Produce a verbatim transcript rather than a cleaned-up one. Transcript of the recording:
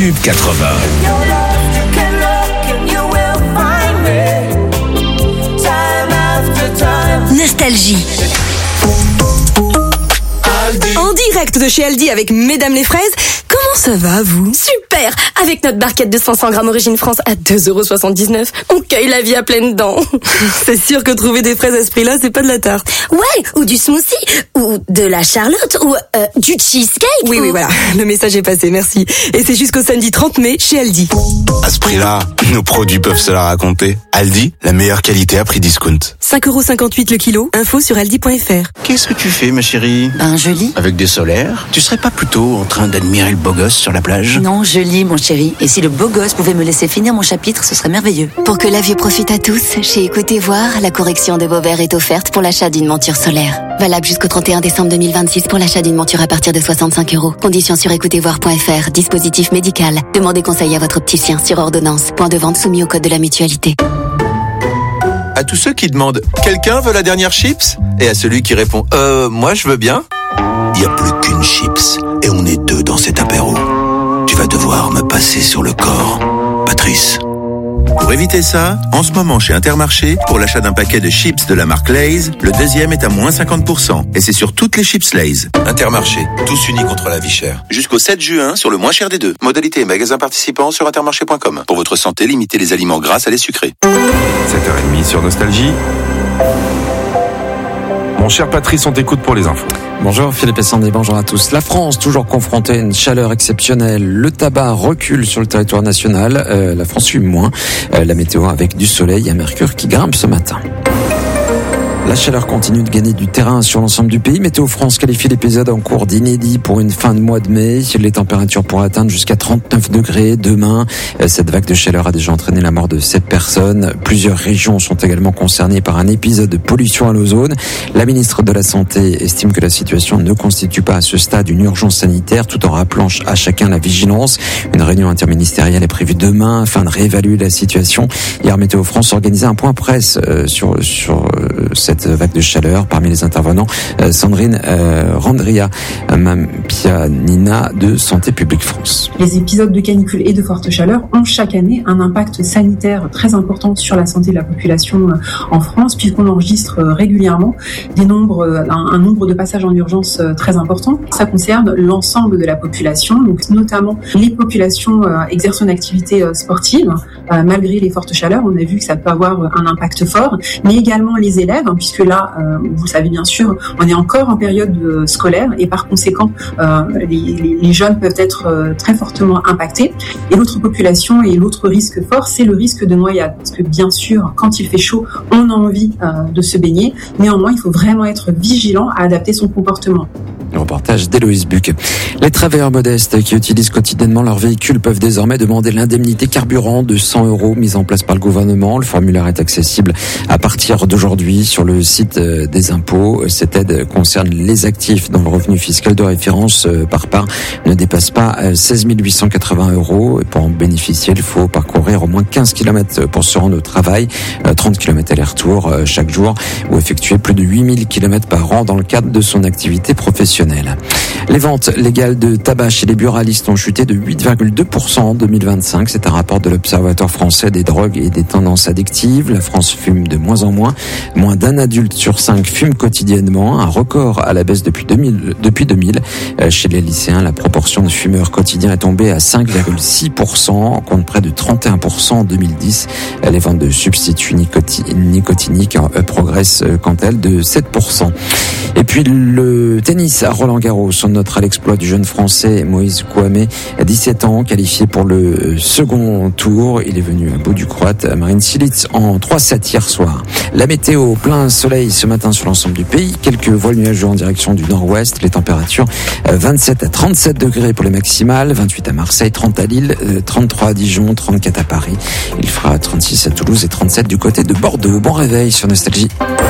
Tube quatre-vingts. Nostalgie. En direct de chez Aldi avec Mesdames les Fraises. Comment ça va, vous? Super! Avec notre barquette de cinq cents grammes Origine France à deux euros soixante-dix-neuf, on cueille la vie à pleines dents. C'est sûr que trouver des fraises à ce prix-là, c'est pas de la tarte. Ouais, ou du smoothie, ou de la charlotte, ou euh, du cheesecake. Oui, ou... oui, voilà. Le message est passé, merci. Et c'est jusqu'au samedi trente mai chez Aldi. À ce prix-là, nos produits peuvent se la raconter. Aldi, la meilleure qualité à prix discount. cinq euros cinquante-huit le kilo. Info sur aldi point fr. Qu'est-ce que tu fais, ma chérie? Ben, je lis. Avec des solaires? Tu serais pas plutôt en train d'admirer le beau gosse sur la plage? Non, je lis, mon chéri. Et si le beau gosse pouvait me laisser finir mon chapitre, ce serait merveilleux. Pour que la vue profite à tous, chez Écoutez Voir, la correction de vos verres est offerte pour l'achat d'une monture solaire. Valable jusqu'au trente et un décembre deux mille vingt-six pour l'achat d'une monture à partir de soixante-cinq euros. Conditions sur écoutez voir point fr. Dispositif médical. Demandez conseil à votre opticien sur ordonnance. Point de vente soumis au code de la mutualité. À tous ceux qui demandent « Quelqu'un veut la dernière chips ?» et à celui qui répond « Euh, moi je veux bien ?» Il n'y a plus qu'une chips et on est deux dans cet apéro. Tu vas devoir me passer sur le corps, Patrice. Pour éviter ça, en ce moment chez Intermarché, pour l'achat d'un paquet de chips de la marque Lay's, le deuxième est à moins cinquante pour cent. Et c'est sur toutes les chips Lay's. Intermarché, tous unis contre la vie chère. Jusqu'au sept juin, sur le moins cher des deux. Modalité et magasins participants sur intermarché point com. Pour votre santé, limitez les aliments gras à les sucrés. sept heures trente sur Nostalgie. Mon cher Patrice, on t'écoute pour les infos. Bonjour Philippe et Sandy, bonjour à tous. La France, toujours confrontée à une chaleur exceptionnelle. Le tabac recule sur le territoire national. Euh, la France fume moins. Euh, la météo avec du soleil et un mercure qui grimpe ce matin. La chaleur continue de gagner du terrain sur l'ensemble du pays. Météo France qualifie l'épisode en cours d'inédit pour une fin de mois de mai. Les températures pourraient atteindre jusqu'à trente-neuf degrés demain. Cette vague de chaleur a déjà entraîné la mort de sept personnes. Plusieurs régions sont également concernées par un épisode de pollution à l'ozone. La ministre de la Santé estime que la situation ne constitue pas à ce stade une urgence sanitaire, tout en rappelant à chacun la vigilance. Une réunion interministérielle est prévue demain afin de réévaluer la situation. Hier, Météo France organisait un point presse euh, sur, sur euh, cette vague de chaleur. Parmi les intervenants, euh, Sandrine euh, Randria Mampianina de Santé publique France. Les épisodes de canicule et de forte chaleur ont chaque année un impact sanitaire très important sur la santé de la population en France, puisqu'on enregistre régulièrement des nombres, un, un nombre de passages en urgence très important. Ça concerne l'ensemble de la population, donc notamment les populations euh, exerçant une activité euh, sportive. Euh, malgré les fortes chaleurs, on a vu que ça peut avoir un impact fort, mais également les élèves, puisque là, euh, vous le savez bien sûr, on est encore en période euh, scolaire et par conséquent, euh, les, les, les jeunes peuvent être euh, très fortement impactés. Et l'autre population et l'autre risque fort, c'est le risque de noyade. Parce que bien sûr, quand il fait chaud, on a envie euh, de se baigner. Néanmoins, il faut vraiment être vigilant à adapter son comportement. Le reportage d'Héloïse Buc. Les travailleurs modestes qui utilisent quotidiennement leur véhicule peuvent désormais demander l'indemnité carburant de cent euros mise en place par le gouvernement. Le formulaire est accessible à partir d'aujourd'hui sur le site des impôts. Cette aide concerne les actifs dont le revenu fiscal de référence par part ne dépasse pas seize mille huit cent quatre-vingts euros. Et pour en bénéficier, il faut parcourir au moins quinze kilomètres pour se rendre au travail, trente kilomètres aller-retour chaque jour ou effectuer plus de huit mille kilomètres par an dans le cadre de son activité professionnelle. Les ventes légales de tabac chez les buralistes ont chuté de huit virgule deux pour cent en deux mille vingt-cinq. C'est un rapport de l'Observatoire français des drogues et des tendances addictives. La France fume de moins en moins. Moins d'un adulte sur cinq fume quotidiennement. Un record à la baisse depuis deux mille. Depuis deux mille. Chez les lycéens, la proportion de fumeurs quotidiens est tombée à cinq virgule six pour cent, contre près de trente et un pour cent en deux mille dix. Les ventes de substituts nicotiniques progressent quant à elles de sept pour cent. Et puis le tennis à Roland-Garros, on notera l'exploit du jeune français Moïse Kouamé, à dix-sept ans, qualifié pour le second tour. Il est venu à bout du croate Marin Cilic en trois sept hier soir. La météo, plein soleil ce matin sur l'ensemble du pays, quelques voiles nuageux en direction du nord-ouest, les températures vingt-sept à trente-sept degrés pour les maximales, vingt-huit à Marseille, trente à Lille, trente-trois à Dijon, trente-quatre à Paris. Il fera trente-six à Toulouse et trente-sept du côté de Bordeaux. Bon réveil sur Nostalgie.